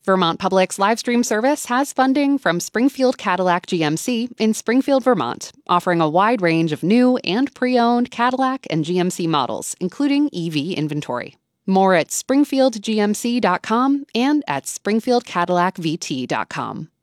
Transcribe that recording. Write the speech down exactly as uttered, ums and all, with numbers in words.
Vermont Public's live stream service has funding from Springfield Cadillac G M C in Springfield, Vermont, offering a wide range of new and pre-owned Cadillac and G M C models, including E V inventory. More at springfield g m c dot com and at springfield cadillac v t dot com.